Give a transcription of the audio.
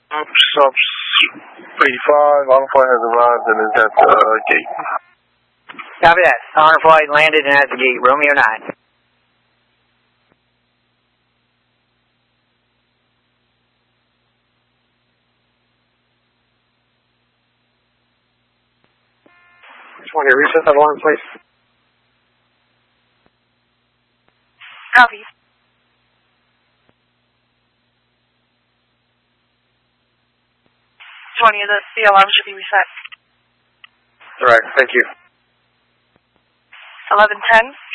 Stops 85, Honor Flight has arrived and is at the gate. Copy that. Honor Flight landed and at the gate. Romeo 9. Reset that alarm, please. Copy. 20, the alarm should be reset. All right, thank you. 11:10.